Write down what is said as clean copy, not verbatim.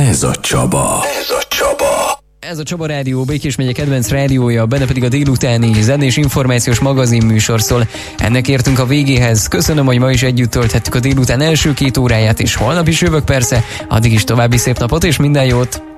Ez a Csaba. Ez a Csaba Rádió, Békés megye kedvenc rádiója, benne pedig a délutáni zenés információs magazin műsor szól. Ennek értünk a végéhez. Köszönöm, hogy ma is együtt tölthettük a délután első 2 óráját, és holnap is jövök persze. Addig is további szép napot és minden jót!